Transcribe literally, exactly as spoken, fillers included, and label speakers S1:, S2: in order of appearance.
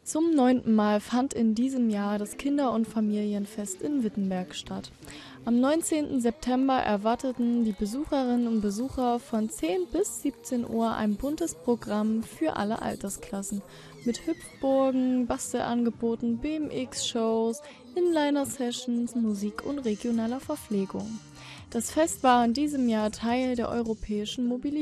S1: Zum neunten Mal fand in diesem Jahr das Kinder- und Familienfest in Wittenberg statt. Am neunzehnten September erwarteten die Besucherinnen und Besucher von zehn bis siebzehn Uhr ein buntes Programm für alle Altersklassen mit Hüpfburgen, Bastelangeboten, B M X-Shows, Inliner-Sessions, Musik und regionaler Verpflegung. Das Fest war in diesem Jahr Teil der europäischen Mobilität